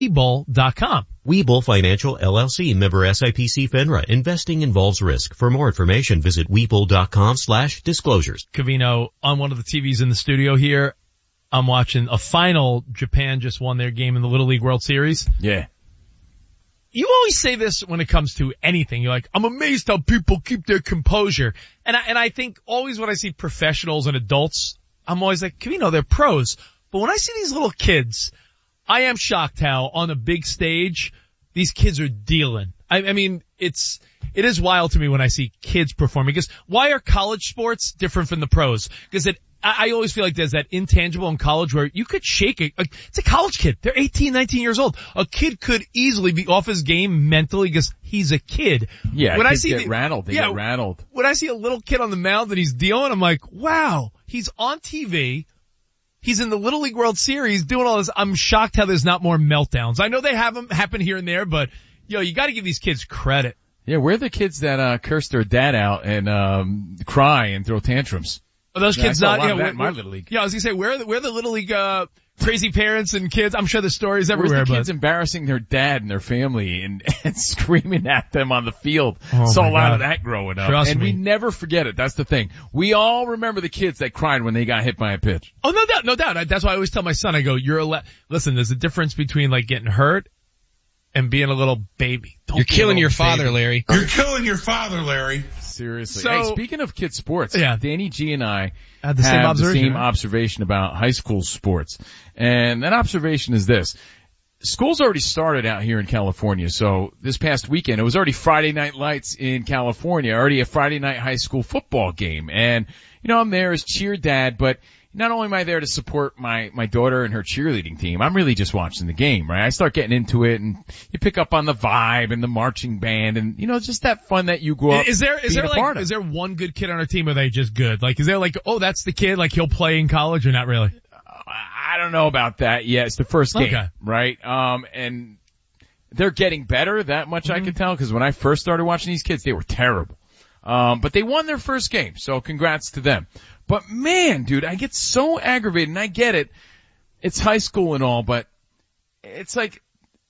Webull.com. Webull Financial LLC, member SIPC FINRA. Investing involves risk. For more information, visit Webull.com/disclosures. Covino, on one of the TVs in the studio here, I'm watching a final. Japan just won their game in the Little League World Series. Yeah. You always say this when it comes to anything. You're like, I'm amazed how people keep their composure. And I think always when I see professionals and adults, I'm always like, Covino, they're pros. But when I see these little kids, I am shocked how on a big stage, these kids are dealing. I mean, it is wild to me when I see kids performing. Because why are college sports different from the pros? Because I always feel like there's that intangible in college where you could shake it. It's a college kid. They're 18, 19 years old. A kid could easily be off his game mentally because he's a kid. Yeah, when kids get rattled. They get rattled. When I see a little kid on the mound and he's dealing, I'm like, wow, he's on TV. He's in the Little League World Series doing all this. I'm shocked how there's not more meltdowns. I know they have them happen here and there, but you got to give these kids credit. Yeah, we're the kids that curse their dad out and cry and throw tantrums. Are those kids not? Yeah, in my Little League. Yeah, I was gonna say we're the Little League crazy parents and kids. I'm sure the stories everywhere. Where's the kids embarrassing their dad and their family and screaming at them on the field? Saw a lot of that growing up. Trust me. We never forget it. That's the thing. We all remember the kids that cried when they got hit by a pitch. Oh, no doubt. That's why I always tell my son, I go, listen, there's a difference between like getting hurt and being a little baby. You're killing your father, Larry. You're killing your father, Larry. Seriously. So, hey, speaking of kids sports, yeah. Danny G and I had the same observation about high school sports. And that observation is this. School's already started out here in California. So this past weekend, it was already Friday Night Lights in California, already a Friday night high school football game. And, I'm there as cheer dad, but not only am I there to support my daughter and her cheerleading team, I'm really just watching the game, right? I start getting into it and you pick up on the vibe and the marching band and, just that fun that you grew up. Is there one good kid on our team or are they just good? Like, is there like, oh, that's the kid, like he'll play in college or not really? I don't know about that yet. It's the first game, right? And they're getting better, that much I can tell, because when I first started watching these kids, they were terrible. But they won their first game, so congrats to them. But man, dude, I get so aggravated, and I get it. It's high school and all, but it's like,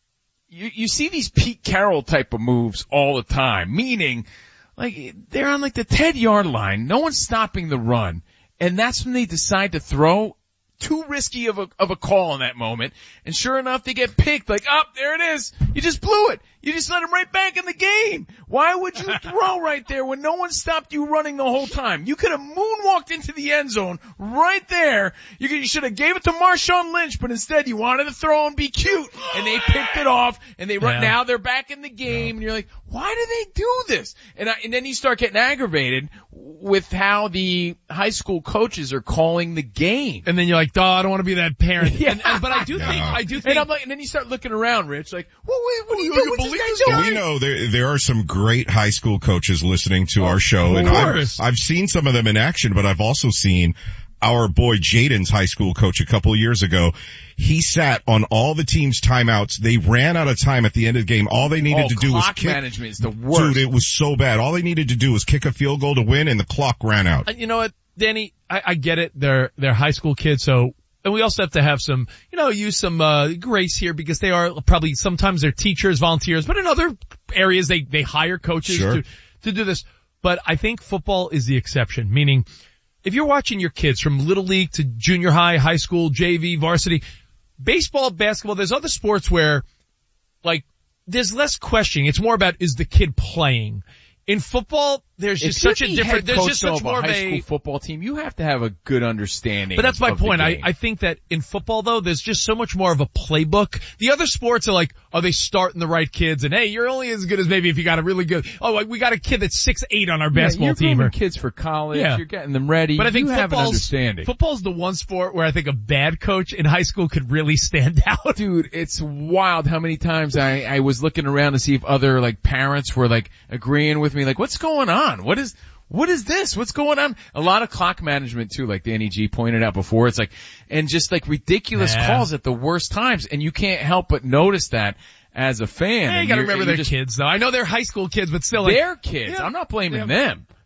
you see these Pete Carroll type of moves all the time, meaning, like, they're on like the 10-yard line, no one's stopping the run, and that's when they decide to throw. Too risky of a call in that moment. And sure enough, they get picked. Like, there it is. You just blew it. You just let him right back in the game. Why would you throw right there when no one stopped you running the whole time? You could have moonwalked into the end zone right there. You should have gave it to Marshawn Lynch, but instead you wanted to throw and be cute. And they picked it off and they run. Now they're back in the game and you're like, why do they do this? And then you start getting aggravated with how the high school coaches are calling the game. And then you're like, oh, I don't want to be that parent. But I do think. And I'm like, and then you start looking around, Rich, like, what are you doing? We know there are some great high school coaches listening to our show, and I've seen some of them in action, but I've also seen our boy Jaden's high school coach a couple of years ago. He sat on all the team's timeouts. They ran out of time at the end of the game. All they needed to do was kick. Clock management is the worst. Dude, it was so bad. All they needed to do was kick a field goal to win, and the clock ran out. You know what, Danny? I get it. They're high school kids, so. And we also have to have some, use some grace here because they are probably sometimes they're teachers, volunteers, but in other areas they hire coaches to do this. But I think football is the exception, meaning if you're watching your kids from little league to junior high, high school, JV, varsity, baseball, basketball, there's other sports where like there's less questioning. It's more about is the kid playing. In football, there's just such a different, there's just such more of a high school football team. You have to have a good understanding. But that's my point. I think that in football though, there's just so much more of a playbook. The other sports are like, are they starting the right kids? And hey, you're only as good as maybe if you got a really good, we got a kid that's 6'8" on our basketball team. You're kids for college. Yeah. You're getting them ready. But I think you have an understanding. Football's the one sport where I think a bad coach in high school could really stand out. Dude, it's wild how many times I was looking around to see if other like parents were like agreeing with me. Like, what's going on? What is this? What's going on? A lot of clock management too, like Danny G pointed out before. It's like, and just like ridiculous calls at the worst times. And you can't help but notice that as a fan. Yeah, you gotta remember they're kids though. I know they're high school kids, but still. They're kids. Yeah. I'm not blaming them.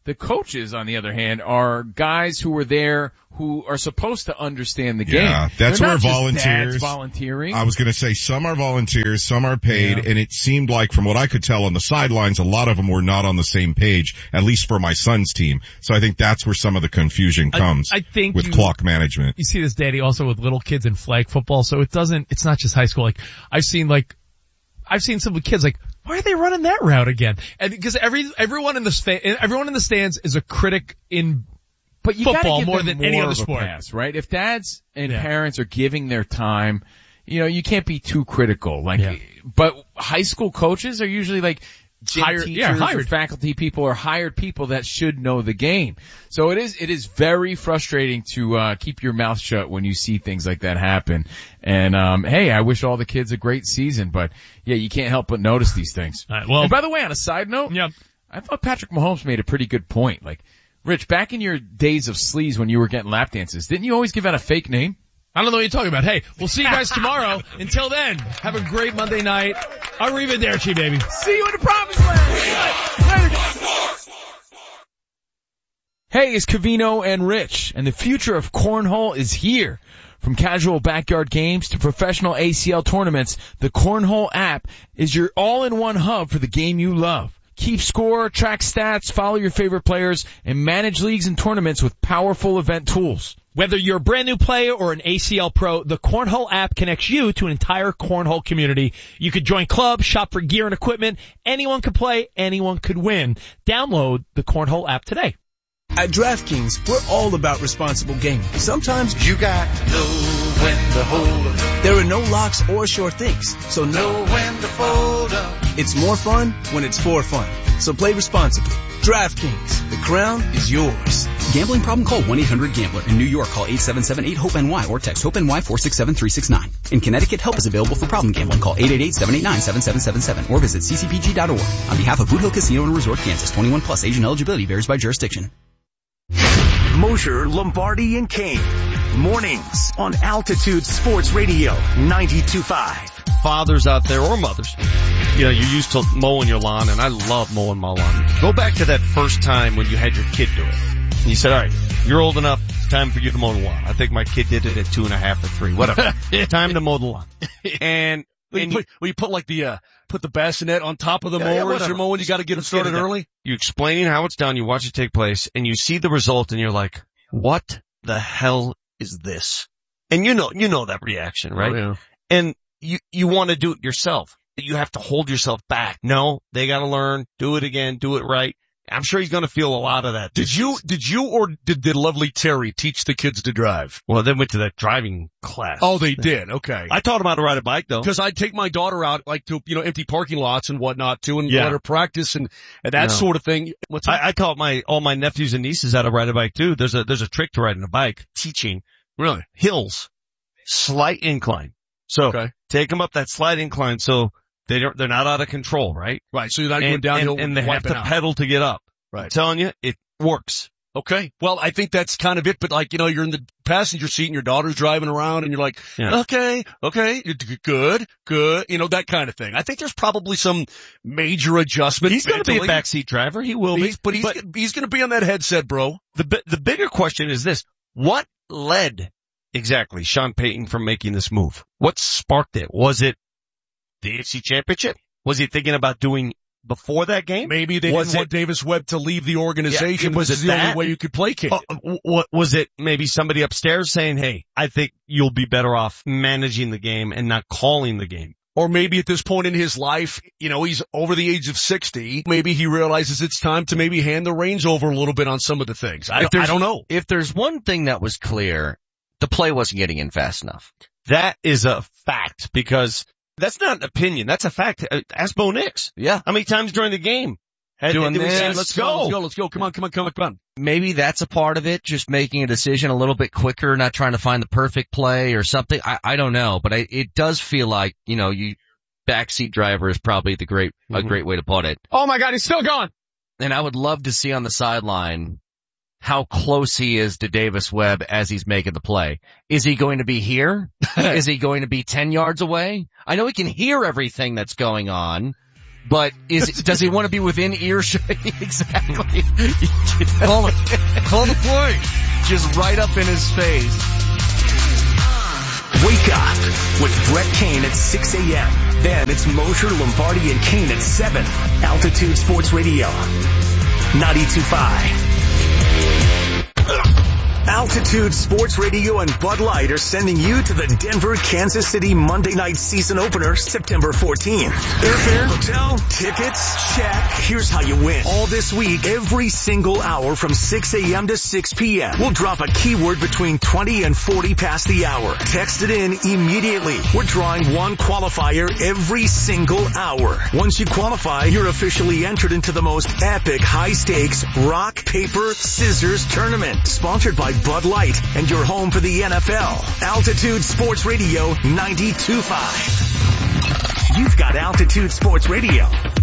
The coaches, on the other hand, are guys who were there who are supposed to understand the game. Yeah, that's They're where not just volunteers. dads volunteering. I was going to say some are volunteers, some are paid, and it seemed like from what I could tell on the sidelines, a lot of them were not on the same page, at least for my son's team. So I think that's where some of the confusion comes. I think with clock management. You see this, Daddy, also with little kids in flag football. So it's not just high school. Like I've seen some kids like, why are they running that route again? And because everyone in the stands is a critic in but you football give more them than any other sport, pass, right? If dads and parents are giving their time, you can't be too critical. But high school coaches are usually like teachers or faculty people or hired people that should know the game. So it is very frustrating to keep your mouth shut when you see things like that happen. And hey, I wish all the kids a great season, but yeah, you can't help but notice these things. And by the way, on a side note, I thought Patrick Mahomes made a pretty good point. Like, Rich, back in your days of sleaze when you were getting lap dances, didn't you always give out a fake name? I don't know what you're talking about. Hey, we'll see you guys tomorrow. Until then, have a great Monday night. Arrivederci, baby. See you in the promised land. Hey, it's Covino and Rich, and the future of cornhole is here. From casual backyard games to professional ACL tournaments, the Cornhole app is your all-in-one hub for the game you love. Keep score, track stats, follow your favorite players, and manage leagues and tournaments with powerful event tools. Whether you're a brand new player or an ACL pro, the Cornhole app connects you to an entire cornhole community. You could join clubs, shop for gear and equipment. Anyone could play, anyone could win. Download the Cornhole app today. At DraftKings, we're all about responsible gaming. Sometimes you got to know when to hold up. There are no locks or sure things, so know when to fold up. It's more fun when it's for fun. So play responsibly. DraftKings, the crown is yours. Gambling problem? Call 1-800-GAMBLER. In New York, call 877-8-HOPE-NY or text HOPE-NY 467-369. In Connecticut, help is available for problem gambling. Call 888-789-7777 or visit ccpg.org. On behalf of Boot Hill Casino and Resort, Kansas, 21 plus, age and eligibility varies by jurisdiction. Mosher, Lombardi, and Kane. Mornings on Altitude Sports Radio 92.5. Fathers out there or mothers, you're used to mowing your lawn, and I love mowing my lawn. Go back to that first time when you had your kid do it. And you said, all right, you're old enough, it's time for you to mow the lawn. I think my kid did it at 2.5 or 3, whatever. Time to mow the lawn. And you put like put the bassinet on top of the mower as you're mowing, you gotta get it started early. You explaining how it's done, you watch it take place, and you see the result, and you're like, what the hell is this? And you know that reaction, right? Oh, yeah. And you want to do it yourself. You have to hold yourself back. No, they gotta learn, do it again, do it right. I'm sure he's gonna feel a lot of that. Did you or did the lovely Terry teach the kids to drive? Well, they went to that driving class. Oh, they did. Okay. I taught them how to ride a bike though. Cause I'd take my daughter out to, empty parking lots and whatnot too and let her practice and that sort of thing. I taught all my nephews and nieces how to ride a bike too. There's a trick to riding a bike. Teaching. Really? Hills. Slight incline. So take them up that slight incline so they're not out of control, right? Right. So you're not going downhill and they have to pedal to get up. Right. I'm telling you, it works. Okay. Well, I think that's kind of it, but you're in the passenger seat and your daughter's driving around and you're like, okay, good, that kind of thing. I think there's probably some major adjustment. He's going to be a backseat driver. He will be. But he's going to be on that headset, bro. The bigger question is this. What led exactly Sean Payton from making this move? What sparked it? Was it the AFC Championship? Was he thinking about doing before that game? Maybe they didn't want Davis Webb to leave the organization. Was it the only way you could placate it? What was it? Maybe somebody upstairs saying, hey, I think you'll be better off managing the game and not calling the game. Or maybe at this point in his life, he's over the age of 60. Maybe he realizes it's time to maybe hand the reins over a little bit on some of the things. I don't know. If there's one thing that was clear, the play wasn't getting in fast enough. That is a fact because that's not an opinion. That's a fact. Ask Bo Nix. Yeah. How many times during the game? Doing this. Let's go. Come on. Maybe that's a part of it. Just making a decision a little bit quicker, not trying to find the perfect play or something. I don't know, but it does feel like, backseat driver is probably a great way to put it. Oh my God, he's still going. And I would love to see on the sideline how close he is to Davis Webb as he's making the play. Is he going to be here? Is he going to be 10 yards away? I know he can hear everything that's going on, But does he want to be within earshot? Exactly. Call the play. Just right up in his face. Wake up with Brett Kane at 6 a.m. Then it's Mosher, Lombardi, and Kane at 7. Altitude Sports Radio, 92.5. Altitude Sports Radio and Bud Light are sending you to the Denver, Kansas City Monday night season opener, September 14th. Airfare, hotel, tickets, check. Here's how you win. All this week, every single hour from 6 a.m. to 6 p.m. We'll drop a keyword between 20 and 40 past the hour. Text it in immediately. We're drawing one qualifier every single hour. Once you qualify, you're officially entered into the most epic high-stakes rock, paper, scissors tournament. Sponsored by Bud Light and your home for the NFL. Altitude Sports Radio 92.5. You've got Altitude Sports Radio.